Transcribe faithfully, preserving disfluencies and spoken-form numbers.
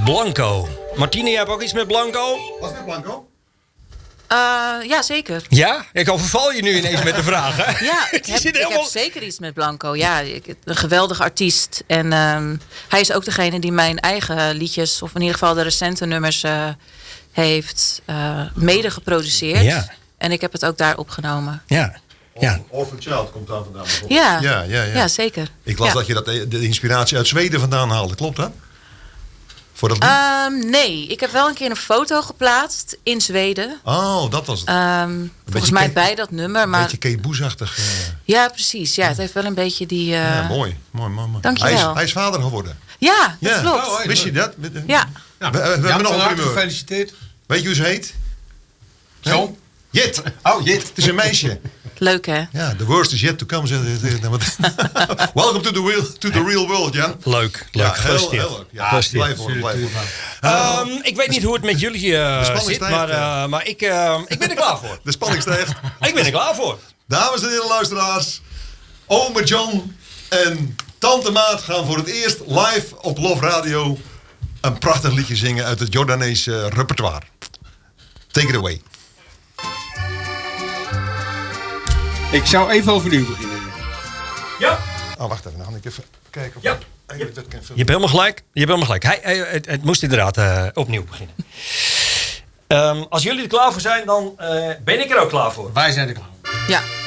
Blanco. Martine, jij hebt ook iets met Blanco? Wat met Blanco? Uh, ja, zeker. Ja? Ik overval je nu ineens met de vraag, hè? Ja, ik heb, ik heb zeker iets met Blanco. Ja, ik, een geweldige artiest. En um, hij is ook degene die mijn eigen liedjes, of in ieder geval de recente nummers, uh, heeft uh, mede geproduceerd. Ja. En ik heb het ook daar opgenomen. Ja. Ja. Orphan Child komt daar vandaan bijvoorbeeld. Ja, ja, ja, ja. ja zeker. Ik las ja. dat je dat, de inspiratie uit Zweden vandaan haalde. Klopt dat? Voor dat um, nee, ik heb wel een keer een foto geplaatst in Zweden. Oh, dat was het. Um, volgens mij bij dat nummer. Maar... Een beetje Kate Bush-achtig. Uh... Ja, precies. Ja, het heeft wel een beetje die... Uh... Ja, mooi. mooi, mooi, mooi. Dank je wel. Hij is, hij is vader geworden. Ja, dat ja. klopt. Oh, Wist je dat? Ja. ja. We, we hebben ja, nog een primeur. Gefeliciteerd. Weet je hoe ze heet? Zo? Jit. Oh, Jit. Het is een meisje. Leuk, hè? Ja, the worst is yet to come. Welcome to the real, to the real world, Jan. Leuk, leuk. Ja, heel, heel leuk. Ja, blijf voor, blijf voor. Um, ik weet niet hoe het met jullie uh, zit, maar, uh, maar ik, uh, ik ben er klaar voor. De spanning stijgt. Ik ben er klaar voor. Dames en heren luisteraars, ome John en tante Maat gaan voor het eerst live op Love Radio een prachtig liedje zingen uit het Jordaanese repertoire. Take it away. Ik zou even over u beginnen. Ja. Oh, wacht even. Dan ga ik even kijken of ja. ik eigenlijk dat kan filmen. Je hebt helemaal gelijk. Je hebt helemaal gelijk. Hij, hij, het, het moest inderdaad uh, opnieuw beginnen. Um, als jullie er klaar voor zijn, dan uh, ben ik er ook klaar voor. Wij zijn er klaar voor. Ja.